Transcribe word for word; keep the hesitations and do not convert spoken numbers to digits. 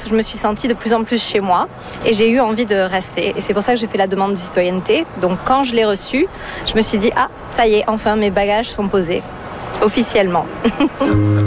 je me suis sentie de plus en plus chez moi et j'ai eu envie de rester. Et c'est pour ça que j'ai fait la demande de citoyenneté. Donc quand je l'ai reçue, je me suis dit, ah, ça y est, enfin mes bagages sont posés, officiellement.